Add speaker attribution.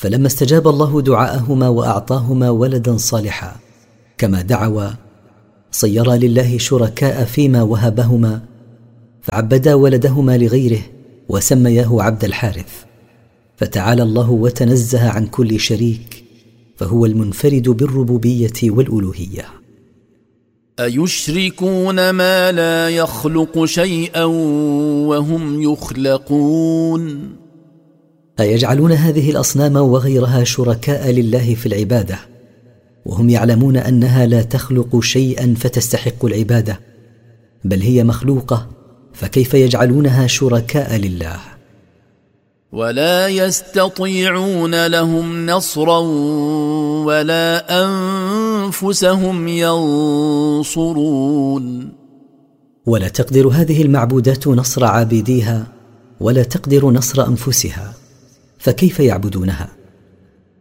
Speaker 1: فلما استجاب الله دعاءهما وأعطاهما ولدا صالحا كما دعوا، صيرا لله شركاء فيما وهبهما، فعبدا ولدهما لغيره وسمياه عبد الحارث. فتعالى الله وتنزه عن كل شريك، فهو المنفرد بالربوبية والألوهية.
Speaker 2: أيشركون ما لا يخلق شيئا وهم يخلقون؟
Speaker 1: أيجعلون هذه الأصنام وغيرها شركاء لله في العبادة وهم يعلمون أنها لا تخلق شيئا فتستحق العبادة، بل هي مخلوقة، فكيف يجعلونها شركاء لله؟
Speaker 2: ولا يستطيعون لهم نصرا ولا أنفسهم ينصرون.
Speaker 1: ولا تقدر هذه المعبودات نصر عابديها ولا تقدر نصر أنفسها، فكيف يعبدونها؟